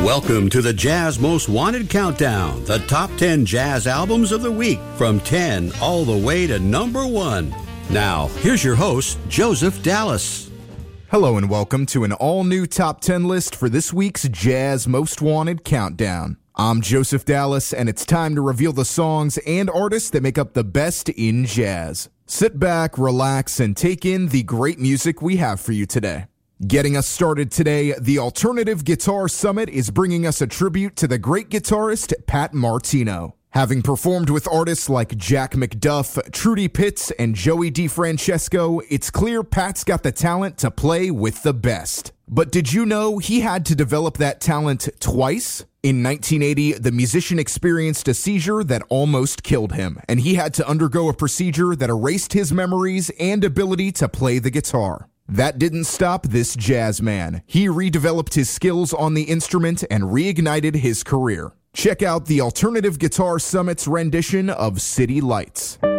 Welcome to the Jazz Most Wanted Countdown, the top 10 jazz albums of the week, from 10 all the way to number 1. Now, here's your host, Joseph Dallas. Hello and welcome to an all-new top 10 list for this week's Jazz Most Wanted Countdown. I'm Joseph Dallas, and it's time to reveal the songs and artists that make up the best in jazz. Sit back, relax, and take in the great music we have for you today. Getting us started today, the Alternative Guitar Summit is bringing us a tribute to the great guitarist Pat Martino. Having performed with artists like Jack McDuff, Trudy Pitts, and Joey DeFrancesco, it's clear Pat's got the talent to play with the best. But did you know he had to develop that talent twice? In 1980, the musician experienced a seizure that almost killed him, and he had to undergo a procedure that erased his memories and ability to play the guitar. That didn't stop this jazz man. He redeveloped his skills on the instrument and reignited his career. Check out the Alternative Guitar Summit's rendition of City Lights.